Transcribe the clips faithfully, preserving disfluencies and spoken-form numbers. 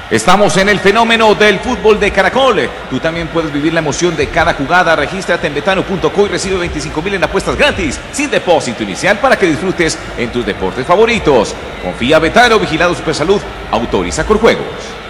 Estamos en el fenómeno del fútbol de Caracol. Tú también puedes vivir la emoción de cada jugada. Regístrate en betano punto co y recibe veinticinco mil en apuestas gratis, sin depósito inicial, para que disfrutes en tus deportes favoritos. Confía Betano, vigilado Supersalud, autoriza con juegos.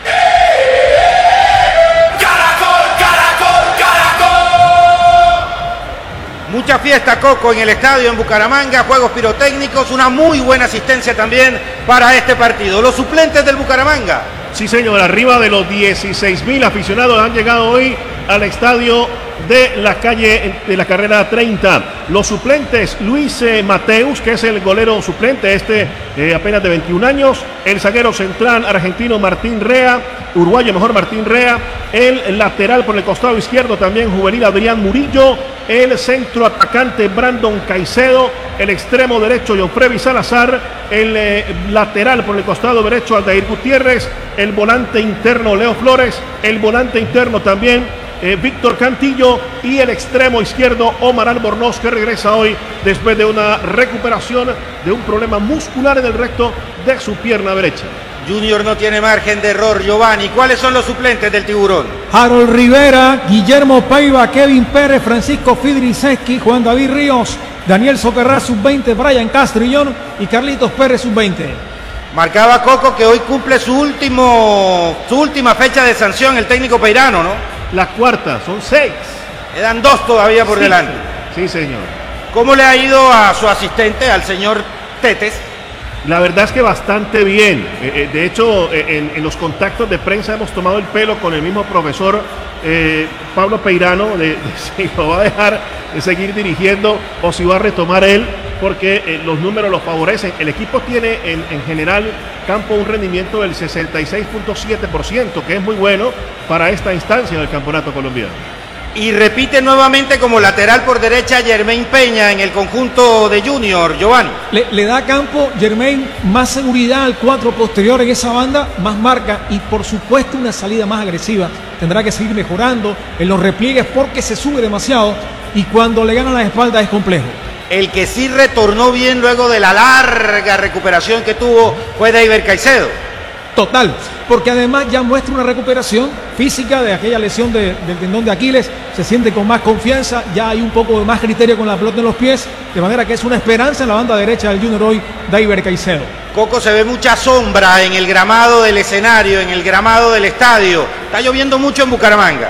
Mucha fiesta, Coco, en el estadio en Bucaramanga, juegos pirotécnicos, una muy buena asistencia también para este partido. Los suplentes del Bucaramanga. Sí, señor, arriba de los dieciséis mil aficionados han llegado hoy al estadio de la calle de la carrera treinta. Los suplentes: Luis eh, Mateus, que es el golero suplente, este eh, apenas de veintiún años, el zaguero central argentino Martín Rea, uruguayo mejor Martín Rea, el lateral por el costado izquierdo también juvenil Adrián Murillo, el centro atacante Brandon Caicedo, el extremo derecho Jonfrevi Salazar, el eh, lateral por el costado derecho Aldair Gutiérrez, el volante interno Leo Flores, el volante interno también eh, Víctor Cantillo, y el extremo izquierdo Omar Albornoz, que regresa hoy después de una recuperación de un problema muscular en el recto de su pierna derecha. Junior no tiene margen de error. Giovanni, ¿cuáles son los suplentes del Tiburón? Harold Rivera, Guillermo Paiva, Kevin Pérez, Francisco Fidriseski, Juan David Ríos, Daniel Socarrá sub veinte, Brian Castrillón y Carlitos Pérez sub veinte. Marcaba Coco que hoy cumple su último su última fecha de sanción el técnico Peirano, ¿no? La cuarta, son seis. Quedan dos todavía por sí, delante. Sí, señor. ¿Cómo le ha ido a su asistente, al señor Tetes? La verdad es que bastante bien. Eh, de hecho, en, en los contactos de prensa hemos tomado el pelo con el mismo profesor eh, Pablo Peirano de, de si lo va a dejar de seguir dirigiendo o si va a retomar él, porque eh, los números los favorecen. El equipo tiene en, en general campo un rendimiento del sesenta y seis punto siete por ciento, que es muy bueno para esta instancia del campeonato colombiano. Y repite nuevamente como lateral por derecha Germain Peña en el conjunto de Junior, Giovanni. Le, le da campo Germain, más seguridad al cuatro posterior en esa banda, más marca y por supuesto una salida más agresiva. Tendrá que seguir mejorando en los repliegues porque se sube demasiado y cuando le ganan la espalda es complejo. El que sí retornó bien luego de la larga recuperación que tuvo fue Deiber Caicedo. Total, porque además ya muestra una recuperación física de aquella lesión de, del tendón de Aquiles, se siente con más confianza, ya hay un poco de más criterio con la pelota en los pies, de manera que es una esperanza en la banda derecha del Junior hoy, Deiber Caicedo. Coco, se ve mucha sombra en el gramado del escenario, en el gramado del estadio. Está lloviendo mucho en Bucaramanga.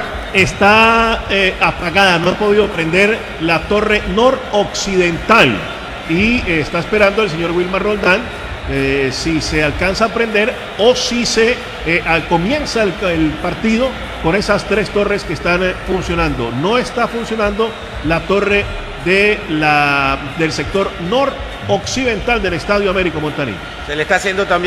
Está eh, apagada, no ha podido prender la torre noroccidental y eh, está esperando el señor Wilmar Roldán Eh, si se alcanza a prender o si se eh, al, comienza el, el partido con esas tres torres que están eh, funcionando. No está funcionando la torre de la, del sector noroccidental del Estadio Américo Montañí. Se le está haciendo también